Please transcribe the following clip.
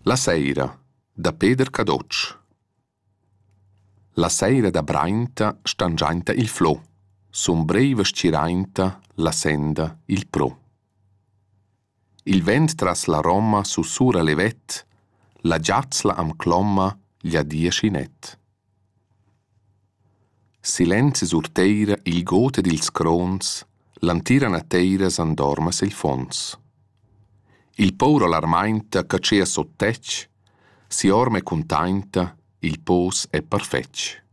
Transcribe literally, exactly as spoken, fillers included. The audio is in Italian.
La seira, da Peter Cadocci. La seira da Brainta stangiainta il flo, sombreva scirainta la senda il pro. Il vent tras la Roma sussura levet, la giazzla am clomma gli adia scinet. Silenzio sur teira il gote dils crons, l'antira na teira s'andormas il fons. Il pauro l'armainta cacea sottec, si orme containta, il pos è perfetch.